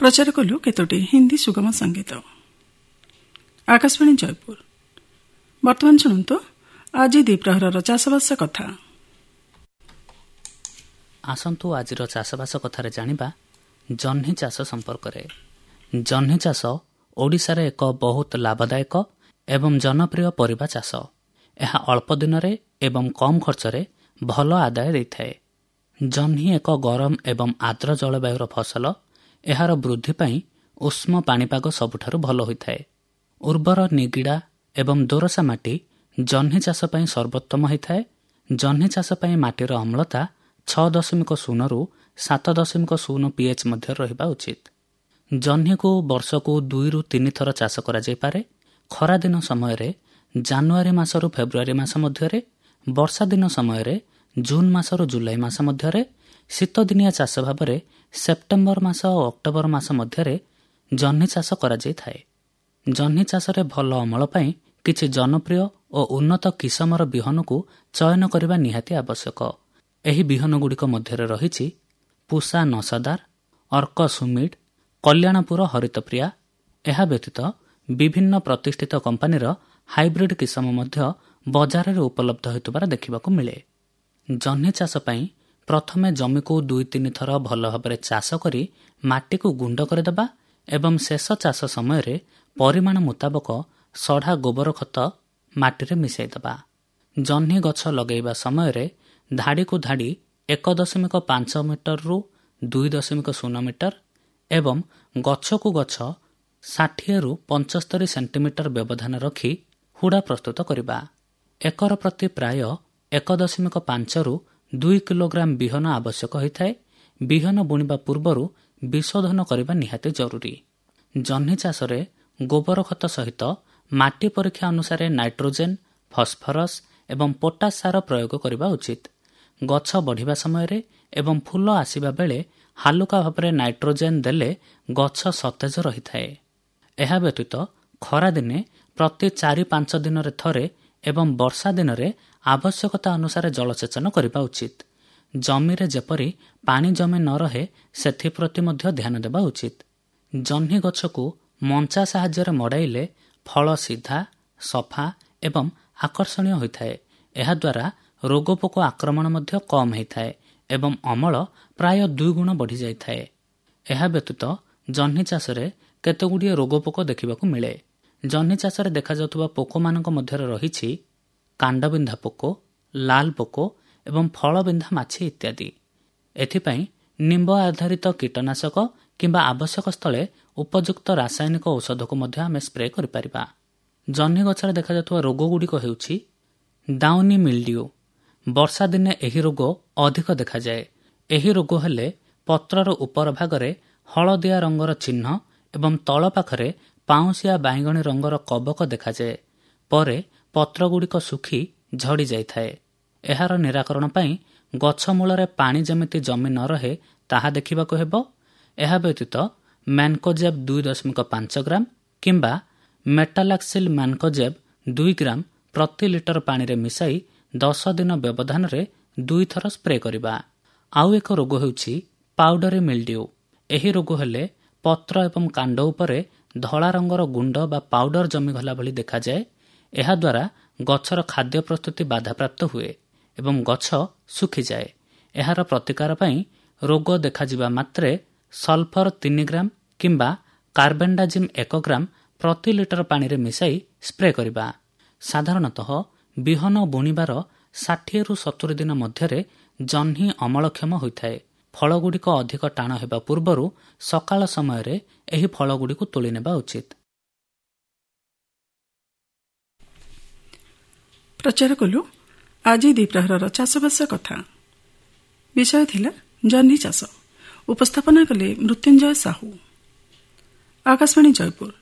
ପ୍ରଚାର କଲୁ କେତୋଟି ହିନ୍ଦୀ ସୁଗମ ସଙ୍ଗୀତ। ଆକାଶବାଣୀ ଜୟପୁର। ବର୍ତ୍ତମାନ ଶୁଣନ୍ତୁ ଆଜି ଦ୍ୱିପ୍ରହରର ଚାଷବାସ କଥା। ଆସନ୍ତୁ ଆଜିର ଚାଷବାସ କଥାରେ ଜାଣିବା ଜହ୍ନି ଚାଷ ସମ୍ପର୍କରେ। ଜହ୍ନି ଚାଷ ଓଡ଼ିଶାରେ ଏକ ବହୁତ ଲାଭଦାୟକ ଏବଂ ଜନପ୍ରିୟ ପରିବା ଚାଷ। ଏହା ଅଳ୍ପ ଦିନରେ ଏବଂ କମ୍ ଖର୍ଚ୍ଚରେ ଭଲ ଆଦାୟ ଦେଇଥାଏ। ଜହ୍ନି ଏକ ଗରମ ଏବଂ ଆର୍ଦ୍ର ଜଳବାୟୁର ଫସଲ। ଏହାର ବୃଦ୍ଧି ପାଇଁ ଉଷ୍ମ ପାଣିପାଗ ସବୁଠାରୁ ଭଲ ହୋଇଥାଏ। ଉର୍ବର ନିଗିଡ଼ା ଏବଂ ଦୋରସା ମାଟି ଜହ୍ନି ଚାଷ ପାଇଁ ସର୍ବୋତ୍ତମ ହୋଇଥାଏ। ଜହ୍ନି ଚାଷ ପାଇଁ ମାଟିର ଅମ୍ଳତା 6.0ରୁ 7.0 pH ମଧ୍ୟରେ ରହିବା ଉଚିତ। ଜହ୍ନିକୁ ବର୍ଷକୁ 2ରୁ 3 ଥର ଚାଷ କରାଯାଇପାରେ। ଖରାଦିନ ସମୟରେ ଜାନୁଆରୀ ମାସରୁ ଫେବୃଆରୀ ମାସ ମଧ୍ୟରେ, ବର୍ଷା ଦିନ ସମୟରେ ଜୁନ୍ ମାସରୁ ଜୁଲାଇ ମାସ ମଧ୍ୟରେ, ଶୀତଦିନିଆ ଚାଷ ଭାବରେ ସେପ୍ଟେମ୍ବର ମାସ ଓ ଅକ୍ଟୋବର ମାସ ମଧ୍ୟରେ ଜହ୍ନି ଚାଷ କରାଯାଇଥାଏ। ଜହ୍ନି ଚାଷରେ ଭଲ ଅମଳ ପାଇଁ କିଛି ଜନପ୍ରିୟ ଓ ଉନ୍ନତ କିସମର ବିହନକୁ ଚୟନ କରିବା ନିହାତି ଆବଶ୍ୟକ। ଏହି ବିହନଗୁଡ଼ିକ ମଧ୍ୟରେ ରହିଛି ପୁଷା ନସଦାର, ଅର୍କ ସୁମିଡ୍, କଲ୍ୟାଣପୁର ହରିତପ୍ରିୟା। ଏହା ବ୍ୟତୀତ ବିଭିନ୍ନ ପ୍ରତିଷ୍ଠିତ କମ୍ପାନୀର ହାଇବ୍ରିଡ୍ କିସମ ମଧ୍ୟ ବଜାରରେ ଉପଲବ୍ଧ ହେଉଥିବାର ଦେଖିବାକୁ ମିଳେ। ଜହ୍ନି ଚାଷ ପାଇଁ ପ୍ରଥମେ ଜମିକୁ 2-3 ଥର ଭଲ ଭାବରେ ଚାଷ କରି ମାଟିକୁ ଗୁଣ୍ଡ କରିଦେବା ଏବଂ ଶେଷ ଚାଷ ସମୟରେ ପରିମାଣ ମୁତାବକ ସଢ଼ା ଗୋବର ଖତ ମାଟିରେ ମିଶାଇଦେବା। ଜହ୍ନି ଗଛ ଲଗାଇବା ସମୟରେ ଧାଡ଼ିକୁ ଧାଡ଼ି 1.5 ମିଟରରୁ 2.0 ମିଟର ଏବଂ ଗଛକୁ ଗଛ 60ରୁ 75 ସେଣ୍ଟିମିଟର ବ୍ୟବଧାନ ରଖି ହୁଡ଼ା ପ୍ରସ୍ତୁତ କରିବା। ଏକର ପ୍ରତି ପ୍ରାୟ 1.5ରୁ 2 କିଲୋଗ୍ରାମ ବିହନ ଆବଶ୍ୟକ ହୋଇଥାଏ। ବିହନ ବୁଣିବା ପୂର୍ବରୁ ବିଶୋଧନ କରିବା ନିହାତି ଜରୁରୀ। ଜହ୍ନି ଚାଷରେ ଗୋବର ଖତ ସହିତ ମାଟି ପରୀକ୍ଷା ଅନୁସାରେ ନାଇଟ୍ରୋଜେନ୍, ଫସ୍ଫରସ୍ ଏବଂ ପୋଟାସ୍ ସାର ପ୍ରୟୋଗ କରିବା ଉଚିତ। ଗଛ ବଢ଼ିବା ସମୟରେ ଏବଂ ଫୁଲ ଆସିବା ବେଳେ ହାଲୁକା ଭାବରେ ନାଇଟ୍ରୋଜେନ୍ ଦେଲେ ଗଛ ସତେଜ ରହିଥାଏ। ଏହା ବ୍ୟତୀତ ଖରାଦିନେ ପ୍ରତି 4-5 ଦିନରେ ଥରେ ଏବଂ ବର୍ଷା ଦିନରେ ଆବଶ୍ୟକତା ଅନୁସାରେ ଜଳସେଚନ କରିବା ଉଚିତ। ଜମିରେ ଯେପରି ପାଣି ଜମି ନ ରହେ ସେଥିପ୍ରତି ମଧ୍ୟ ଧ୍ୟାନ ଦେବା ଉଚିତ। ଜହ୍ନି ଗଛକୁ ମଞ୍ଚା ସାହାଯ୍ୟରେ ମଡ଼ାଇଲେ ଫଳ ସିଧା, ସଫା ଏବଂ ଆକର୍ଷଣୀୟ ହୋଇଥାଏ। ଏହାଦ୍ୱାରା ରୋଗପୋକ ଆକ୍ରମଣ ମଧ୍ୟ କମ୍ ହୋଇଥାଏ ଏବଂ ଅମଳ ପ୍ରାୟ 2 ଗୁଣ ବଢ଼ିଯାଇଥାଏ। ଏହା ବ୍ୟତୀତ ଜହ୍ନି ଚାଷରେ କେତେଗୁଡ଼ିଏ ରୋଗପୋକ ଦେଖିବାକୁ ମିଳେ। ଜହ୍ନି ଚାଷରେ ଦେଖାଯାଉଥିବା ପୋକମାନଙ୍କ ମଧ୍ୟରେ ରହିଛି କାଣ୍ଡବିନ୍ଧା ପୋକ, ଲାଲ ପୋକ ଏବଂ ଫଳବିନ୍ଧା ମାଛି ଇତ୍ୟାଦି। ଏଥିପାଇଁ ନିମ୍ବ ଆଧାରିତ କୀଟନାଶକ କିମ୍ବା ଆବଶ୍ୟକ ସ୍ଥଳେ ଉପଯୁକ୍ତ ରାସାୟନିକ ଔଷଧକୁ ମଧ୍ୟ ଆମେ ସ୍ପ୍ରେ କରିପାରିବା। ଜହ୍ନି ଗଛରେ ଦେଖାଯାଉଥିବା ରୋଗଗୁଡ଼ିକ ହେଉଛି ଡାଉନି ମିଲ୍ଡିଉ। ବର୍ଷା ଦିନେ ଏହି ରୋଗ ଅଧିକ ଦେଖାଯାଏ। ଏହି ରୋଗ ହେଲେ ପତ୍ରର ଉପର ଭାଗରେ ହଳଦିଆ ରଙ୍ଗର ଚିହ୍ନ ଏବଂ ତଳ ପାଖରେ ପାଉଁଶିଆ ବାଇଗଣୀ ରଙ୍ଗର କବକ ଦେଖାଯାଏ। ପରେ ପତ୍ରଗୁଡ଼ିକ ଶୁଖି ଝଡ଼ି ଯାଇଥାଏ। ଏହାର ନିରାକରଣ ପାଇଁ ଗଛ ମୂଳରେ ପାଣି ଯେମିତି ଜମି ନ ରହେ ତାହା ଦେଖିବାକୁ ହେବ। ଏହା ବ୍ୟତୀତ ମ୍ୟାନକୋଜେବ୍ 2.5 ଗ୍ରାମ କିମ୍ବା ମେଟାଲାକ୍ସିଲ୍ ମ୍ୟାନକୋଜେବ୍ 2 ଗ୍ରାମ ପ୍ରତି ଲିଟର ପାଣିରେ ମିଶାଇ 10 ଦିନ ବ୍ୟବଧାନରେ 2 ଥର ସ୍ପ୍ରେ କରିବା। ଆଉ ଏକ ରୋଗ ହେଉଛି ପାଉଡରି ମିଲ୍ଡିଉ। ଏହି ରୋଗ ହେଲେ ପତ୍ର ଏବଂ କାଣ୍ଡ ଉପରେ ଧଳା ରଙ୍ଗର ଗୁଣ୍ଡ ବା ପାଉଡର ଜମିଗଲା ଭଳି ଦେଖାଯାଏ। ଏହାଦ୍ୱାରା ଗଛର ଖାଦ୍ୟ ପ୍ରସ୍ତୁତି ବାଧାପ୍ରାପ୍ତ ହୁଏ ଏବଂ ଗଛ ଶୁଖିଯାଏ। ଏହାର ପ୍ରତିକାର ପାଇଁ ରୋଗ ଦେଖାଯିବା ମାତ୍ରେ ସଲଫର 3 ଗ୍ରାମ କିମ୍ବା କାର୍ବେଣ୍ଡାଜିମ୍ 1 ଗ୍ରାମ ପ୍ରତି ଲିଟର ପାଣିରେ ମିଶାଇ ସ୍ପ୍ରେ କରିବା। ସାଧାରଣତଃ ବିହନ ବୁଣିବାର 60ରୁ 70 ଦିନ ମଧ୍ୟରେ ଜହ୍ନି ଅମଳକ୍ଷମ ହୋଇଥାଏ। ଫଳଗୁଡ଼ିକ ଅଧିକ ଟାଣ ହେବା ପୂର୍ବରୁ ସକାଳ ସମୟରେ ଏହି ଫଳଗୁଡ଼ିକୁ ତୋଳି ନେବା ଉଚିତ। ପ୍ରଚାର କଲୁ ଆଜି ଦ୍ୱିପ୍ରହରର ଚାଷବାସ କଥା। ବିଷୟ ଥିଲା ଜହ୍ନି ଚାଷ। ଉପସ୍ଥାପନା କଲେ ମୃତ୍ୟୁଞ୍ଜୟ ସାହୁ। ଆକାଶବାଣୀ ଜୟପୁର।